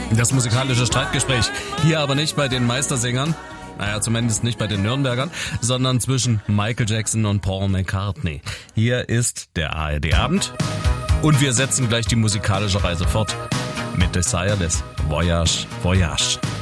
Das musikalische Streitgespräch. Hier aber nicht bei den Meistersängern. Naja, zumindest nicht bei den Nürnbergern, sondern zwischen Michael Jackson und Paul McCartney. Hier ist der ARD-Abend und wir setzen gleich die musikalische Reise fort mit Desireless Voyage, Voyage.